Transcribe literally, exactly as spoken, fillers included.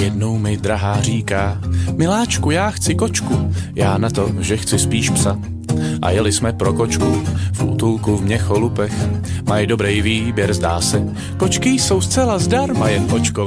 Jednou mi drahá říká, miláčku, já chci kočku, já na to, že chci spíš psa. A jeli jsme pro kočku v útulku v Měcholupech. Mají dobrý výběr, zdá se. Kočky jsou zcela zdarma, jen očko